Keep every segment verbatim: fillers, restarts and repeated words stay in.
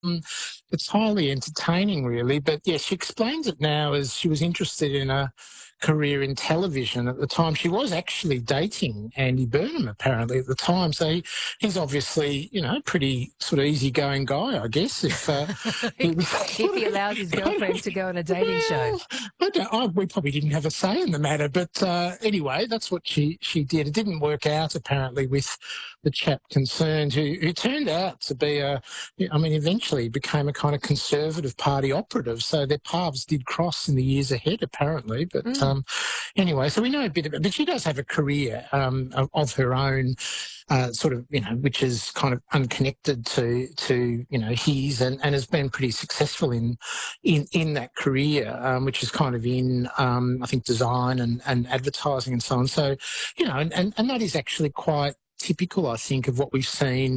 Um, it's highly entertaining, really. But yeah, she explains it now as she was interested in a career in television at the time. She was actually dating Andy Burnham, apparently, at the time. So he, he's obviously, you know, pretty sort of easygoing guy, I guess. If uh, he was, if he allows his girlfriend to go on a dating show. well, I don't, I, we probably didn't have a say in the matter, but uh, anyway, that's what she, she did. It didn't work out, apparently, with the chap concerned, who, who turned out to be a, I mean, eventually became a kind of Conservative Party operative. So their paths did cross in the years ahead, apparently. But Mm. um, anyway, so we know a bit about it. But she does have a career um, of, of her own. Uh, sort of, you know, which is kind of unconnected to, to you know, his, and, and has been pretty successful in in, in that career, um, which is kind of in, um, I think, design and, and advertising and so on. So, you know, and, and, and that is actually quite typical, I think, of what we've seen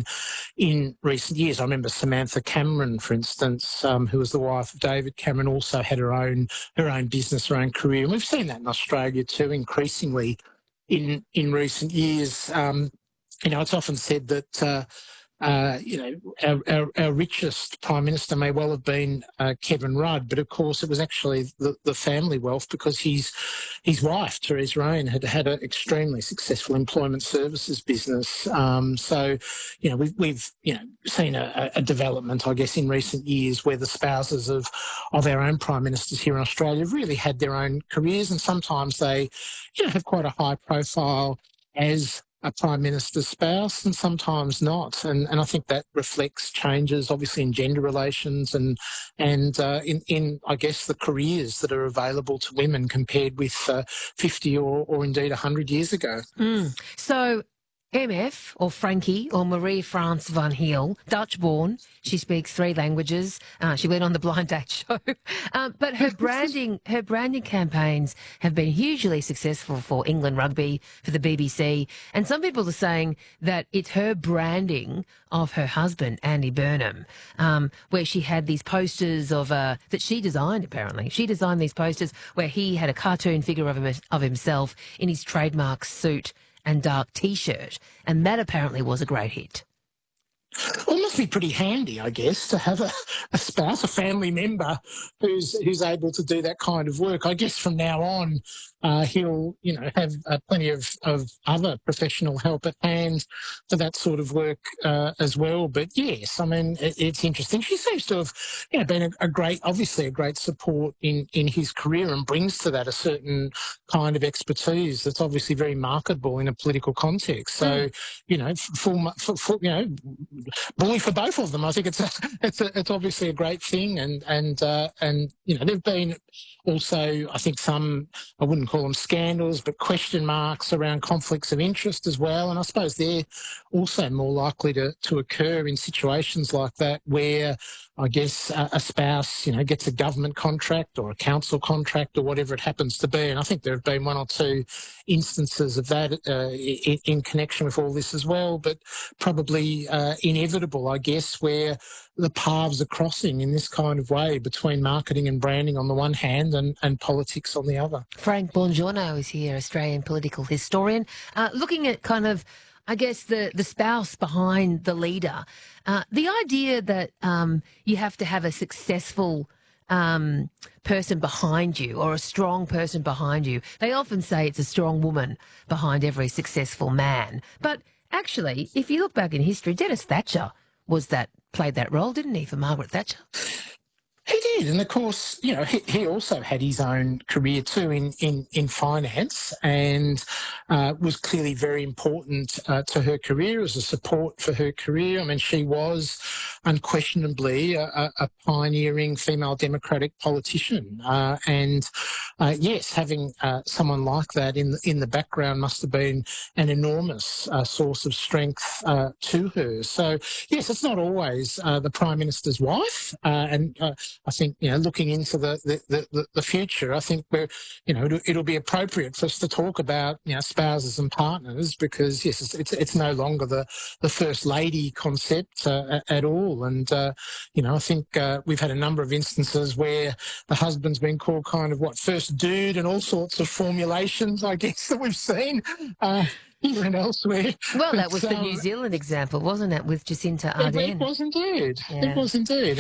in recent years. I remember Samantha Cameron, for instance, um, who was the wife of David Cameron, also had her own her own business, her own career. And we've seen that in Australia too, increasingly in, in recent years. Um, You know, it's often said that, uh, uh, you know, our, our, our richest Prime Minister may well have been uh, Kevin Rudd, but of course it was actually the, the family wealth, because his his wife, Therese Rain, had had an extremely successful employment services business. Um, so, you know, we've, we've you know, seen a, a development, I guess, in recent years where the spouses of, of our own Prime Ministers here in Australia have really had their own careers, and sometimes they, you know, have quite a high profile as a Prime Minister's spouse, and sometimes not. And, and I think that reflects changes, obviously, in gender relations and, and uh, in, in, I guess, the careers that are available to women compared with uh, fifty or, or indeed one hundred years ago. Mm. So M F, or Frankie, or Marie France van Heel, Dutch-born. She speaks three languages. Uh, she went on the Blind Date show. um, but her branding, her branding campaigns have been hugely successful for England Rugby, for the B B C. And some people are saying that it's her branding of her husband, Andy Burnham, um, where she had these posters of uh, that she designed, apparently. She designed these posters where he had a cartoon figure of, him, of himself in his trademark suit and dark T-shirt, and that apparently was a great hit. Well, it must be pretty handy, I guess, to have a, a spouse, a family member who's who's able to do that kind of work. I guess from now on, uh, he'll, you know, have uh, plenty of, of other professional help at hand for that sort of work uh, as well. But yes, I mean, it, it's interesting. She seems to have, you know, been a, a great, obviously a great support in, in his career, and brings to that a certain kind of expertise that's obviously very marketable in a political context. So, mm. you know, full, full, full, you know, bully for both of them. I think it's a, it's a, it's obviously a great thing, and and uh, and you know, there've been also, I think, some, I wouldn't call them scandals, but question marks around conflicts of interest as well. And I suppose they're also more likely to to occur in situations like that, where I guess a, a spouse, you know, gets a government contract or a council contract or whatever it happens to be. And I think there have been one or two instances of that uh, in, in connection with all this as well, but probably uh, inevitable, I guess, where the paths are crossing in this kind of way between marketing and branding on the one hand and, and politics on the other. Frank Buongiorno is here, Australian political historian, uh, looking at kind of, I guess, the, the spouse behind the leader. Uh, the idea that um, you have to have a successful um, person behind you, or a strong person behind you. They often say it's a strong woman behind every successful man. But actually, if you look back in history, Dennis Thatcher was that played that role, didn't he, for Margaret Thatcher? He did, and of course, you know, he, he also had his own career too in in, in finance, and uh, was clearly very important uh, to her career, as a support for her career. I mean, she was unquestionably a, a pioneering female Democratic politician, uh, and uh, yes, having uh, someone like that in in the background must have been an enormous uh, source of strength uh, to her. So yes, it's not always uh, the Prime Minister's wife, uh, and uh, I think, you know, looking into the, the, the, the future, I think we're, you know, it'll, it'll be appropriate for us to talk about, you know, spouses and partners, because yes, it's it's, it's no longer the, the first lady concept uh, at all. And, uh, you know, I think uh, we've had a number of instances where the husband's been called kind of what, first dude, and all sorts of formulations, I guess, that we've seen uh, here and elsewhere. Well, that but, was the um, New Zealand example, wasn't it, with Jacinta Ardern? It was indeed. Yeah. It was indeed.